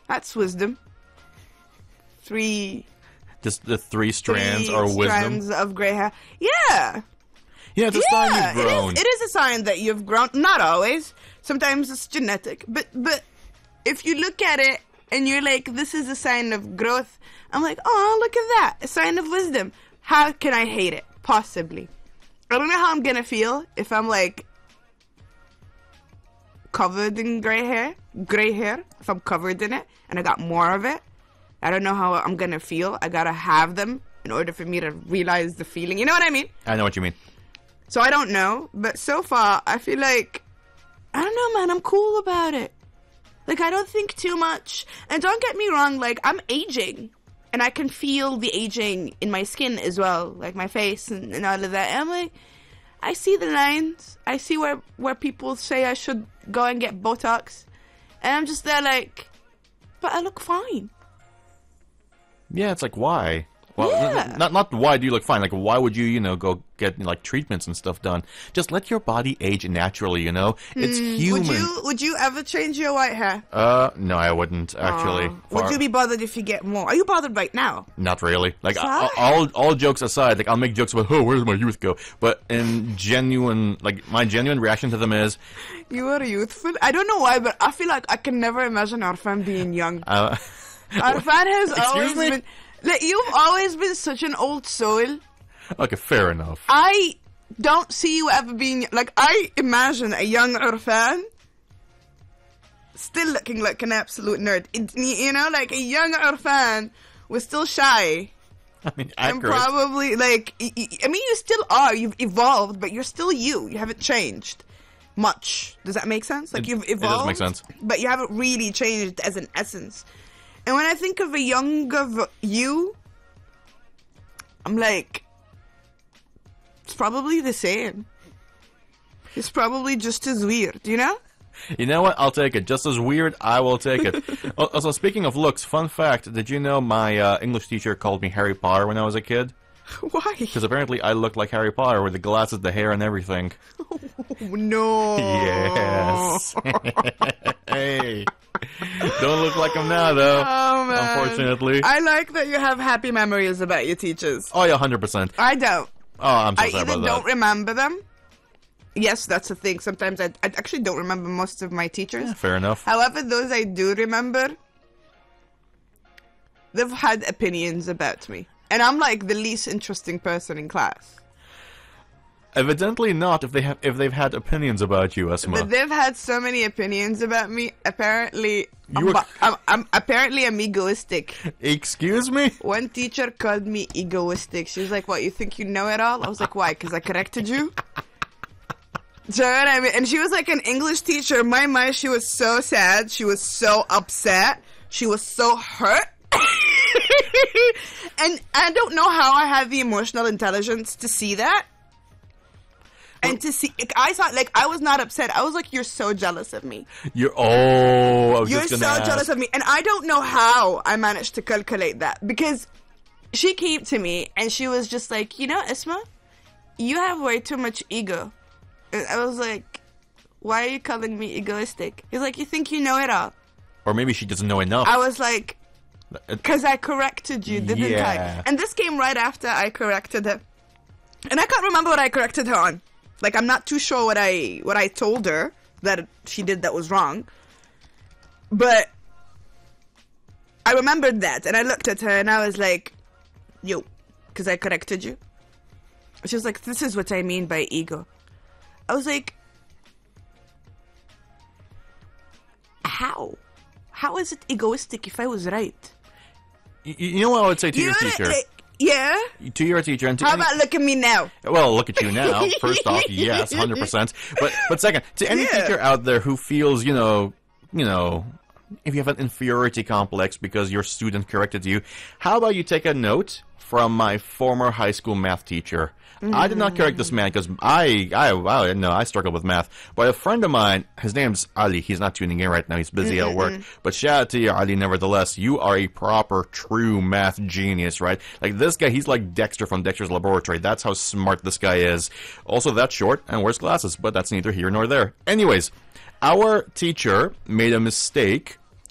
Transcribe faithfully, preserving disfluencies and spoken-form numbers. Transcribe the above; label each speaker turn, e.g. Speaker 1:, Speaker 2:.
Speaker 1: That's wisdom. Three.
Speaker 2: Just the three strands
Speaker 1: three
Speaker 2: are wisdom.
Speaker 1: strands of gray hair. Yeah.
Speaker 2: Yeah, it's a
Speaker 1: yeah,
Speaker 2: sign you've grown.
Speaker 1: It is, it is a sign that you've grown. Not always. Sometimes it's genetic. But but if you look at it and you're like, this is a sign of growth, I'm like, oh, look at that. A sign of wisdom. How can I hate it? Possibly. I don't know how I'm going to feel if I'm like covered in gray hair. Gray hair. If I'm covered in it and I got more of it. I don't know how I'm going to feel. I got to have them in order for me to realize the feeling. You know what I mean?
Speaker 2: I know what you mean.
Speaker 1: So I don't know, but so far, I feel like, I don't know, man, I'm cool about it. Like, I don't think too much. And don't get me wrong, like, I'm aging. And I can feel the aging in my skin as well, like my face and, and all of that. And I'm like, I see the lines. I see where, where people say I should go and get Botox. And I'm just there like, but I look fine.
Speaker 2: Yeah, it's like, why? Well,
Speaker 1: Yeah.
Speaker 2: n- not not why do you look fine? Like, why would you, you know, go get like treatments and stuff done? Just let your body age naturally. You know, it's human.
Speaker 1: Would you would you ever change your white hair?
Speaker 2: Uh, no, I wouldn't actually.
Speaker 1: Aw. Would
Speaker 2: Far-
Speaker 1: you be bothered if you get more? Are you bothered right now?
Speaker 2: Not really. Like
Speaker 1: Sorry.
Speaker 2: all, all all jokes aside, like I'll make jokes about, oh, where does my youth go? But in genuine, like my genuine reaction to them is,
Speaker 1: You are youthful. I don't know why, but I feel like I can never imagine Arfan being young.
Speaker 2: uh,
Speaker 1: Arfan has
Speaker 2: Excuse
Speaker 1: always
Speaker 2: me?
Speaker 1: been. Like, you've always been such an old soul.
Speaker 2: okay, fair enough.
Speaker 1: I don't see you ever being like. I imagine a young Arfan still looking like an absolute nerd. It, you know, like a young Arfan was still shy.
Speaker 2: I mean,
Speaker 1: And
Speaker 2: accurate.
Speaker 1: probably, like, y- y- I mean, you still are. You've evolved, but you're still you. You haven't changed much. Does that make sense? Like,
Speaker 2: It-
Speaker 1: you've
Speaker 2: it does
Speaker 1: evolved.
Speaker 2: make sense.
Speaker 1: But you haven't really changed as an essence. And when I think of a younger v- you, I'm like, it's probably the same. It's probably just as weird, you know?
Speaker 2: You know what? I'll take it. Just as weird, I will take it. Al- Also, speaking of looks, fun fact: did you know my uh, English teacher called me Harry Potter when I was a kid?
Speaker 1: Why?
Speaker 2: Because apparently I looked like Harry Potter with the glasses, the hair, and everything.
Speaker 1: Oh, no.
Speaker 2: Yes. Hey. Don't look like him now, though.
Speaker 1: Oh, man.
Speaker 2: Unfortunately.
Speaker 1: I like that you have happy memories about your teachers.
Speaker 2: Oh, yeah, one hundred percent.
Speaker 1: I don't.
Speaker 2: Oh, I'm so
Speaker 1: I
Speaker 2: sorry
Speaker 1: either
Speaker 2: about
Speaker 1: don't
Speaker 2: that.
Speaker 1: remember them. Yes, that's the thing. Sometimes I, I actually don't remember most of my teachers.
Speaker 2: Yeah, fair enough.
Speaker 1: However, those I do remember, they've had opinions about me. And I'm like the least interesting person in class.
Speaker 2: Evidently not if they have if they've had opinions about you, Esma.
Speaker 1: But they've had so many opinions about me. Apparently, I'm,
Speaker 2: You
Speaker 1: bu-
Speaker 2: were-
Speaker 1: I'm, I'm apparently I'm egoistic.
Speaker 2: Excuse me?
Speaker 1: One teacher called me egoistic. She was like, "What? You think you know it all?" I was like, "Why? Because I corrected you." Do you know what I mean? And she was like an English teacher. In my mind, she was so sad. She was so upset. She was so hurt. And I don't know how I had the emotional intelligence to see that. And to see, like, I thought, like, I was not upset. I was like, you're so jealous of me.
Speaker 2: You're oh, I was
Speaker 1: You're
Speaker 2: just
Speaker 1: so
Speaker 2: gonna ask.
Speaker 1: jealous of me. And I don't know how I managed to calculate that. Because she came to me and she was just like, you know, Isma, you have way too much ego. And I was like, why are you calling me egoistic? He's like, you think you know it all.
Speaker 2: Or maybe she doesn't know enough.
Speaker 1: I was like,
Speaker 2: Uh,
Speaker 1: because I corrected you, didn't
Speaker 2: Yeah.
Speaker 1: I? And this came right after I corrected her. And I can't remember what I corrected her on. Like, I'm not too sure what I what I told her that she did that was wrong. But I remembered that, and I looked at her, and I was like, yo, because I corrected you. She was like, this is what I mean by ego. I was like, how? How is it egoistic if I was right?
Speaker 2: y- you know what I would say to
Speaker 1: You
Speaker 2: your
Speaker 1: know,
Speaker 2: teacher?
Speaker 1: like, yeah?
Speaker 2: To your teacher and to
Speaker 1: How
Speaker 2: any-
Speaker 1: about look at me now?
Speaker 2: Well, look at you now. First off, yes, one hundred percent. But but second, to any
Speaker 1: Yeah.
Speaker 2: teacher out there who feels, you know, you know, if you have an inferiority complex because your student corrected you, how about you take a note from my former high school math teacher? I did not correct this man because I, I, I, no, I struggled with math. But a friend of mine, his name's Ali. He's not tuning in right now. He's busy at work. But shout out to you, Ali. Nevertheless, you are a proper, true math genius, right? Like this guy, he's like Dexter from Dexter's Laboratory. That's how smart this guy is. Also, that's short and wears glasses, but that's neither here nor there. Anyways, our teacher made a mistake